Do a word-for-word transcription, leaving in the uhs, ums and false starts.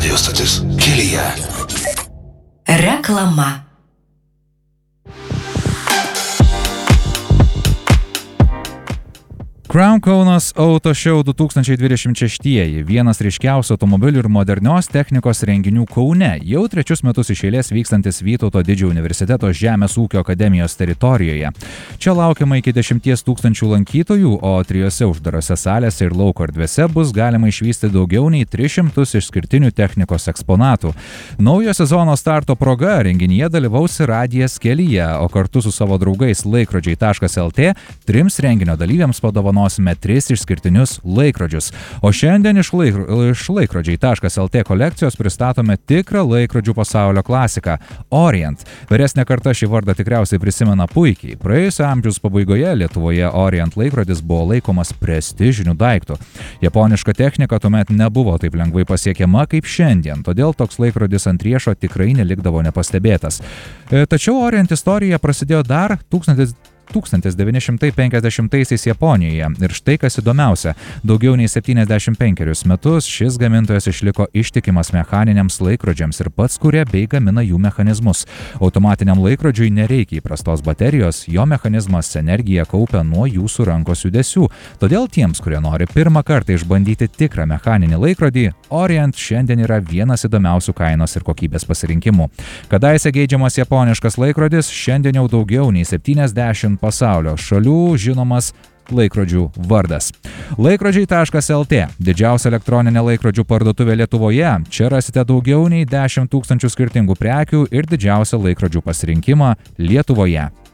Radio stotis kelyje. Reklama. Crown Kaunas Auto Show du tūkstančiai dvidešimt šeštieji – vienas ryškiausių automobilių ir modernios technikos renginių Kaune, jau trečius metus iš eilės vykstantis Vytauto Didžiojo universiteto Žemės ūkio akademijos teritorijoje. Čia laukiama iki dešimties tūkstančių lankytojų, o trijose uždarose salėse ir lauko erdvėse bus galima išvysti daugiau nei tris šimtus išskirtinių technikos eksponatų. Naujo sezono starto proga renginyje dalyvaus ir Radijas kelyje, o kartu su savo draugais laikrodžiai taškas lt trims renginio dalyviams padovanos tris išskirtinius laikrodžius. O šiandien iš, laik, iš laikrodžiai taškas lt kolekcijos pristatome tikrą laikrodžių pasaulio klasiką – Orient. Vyresnė karta šį vardą tikriausiai prisimena puikiai. Praėjusio amžiaus pabaigoje Lietuvoje Orient laikrodis buvo laikomas prestižiniu daiktu. Japoniška technika tuomet nebuvo taip lengvai pasiekiama kaip šiandien, todėl toks laikrodis ant riešo tikrai nelikdavo nepastebėtas. Tačiau Orient istorija prasidėjo dar tūkstantis devyni šimtai penkiasdešimtaisiais Japonijoje. Ir štai kas įdomiausia, daugiau nei septyniasdešimt penkerius metus šis gamintojas išliko ištikimas mechaniniams laikrodžiams ir pats kuria bei gamina jų mechanizmus. Automatiniam laikrodžiui nereikia įprastos baterijos, jo mechanizmas energiją kaupia nuo jūsų rankos judesių. Todėl tiems, kurie nori pirmą kartą išbandyti tikrą mechaninį laikrodį, Orient šiandien yra vienas įdomiausių kainos ir kokybės pasirinkimų. Kadaise geidžiamas japoniškas laikrodis, šiandien jau daugiau nei septyniasdešimt pasaulio šalių žinomas laikrodžių vardas. Laikrodžiai taškas lt – didžiausia elektroninė laikrodžių parduotuvė Lietuvoje. Čia rasite daugiau nei dešimt tūkstančių skirtingų prekių ir didžiausią laikrodžių pasirinkimą Lietuvoje.